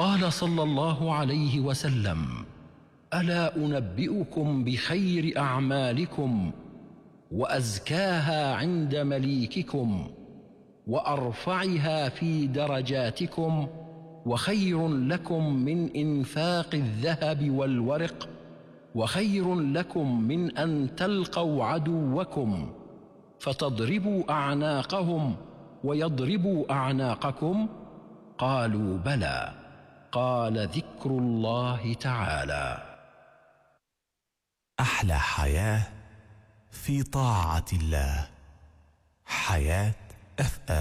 قال صلى الله عليه وسلم: ألا أنبئكم بخير أعمالكم وأزكاها عند مليككم وأرفعها في درجاتكم وخير لكم من إنفاق الذهب والورق وخير لكم من أن تلقوا عدوكم فتضربوا أعناقهم ويضربوا أعناقكم؟ قالوا: بلى. قال: ذكر الله تعالى. أحلى حياة في طاعة الله. حياة FM.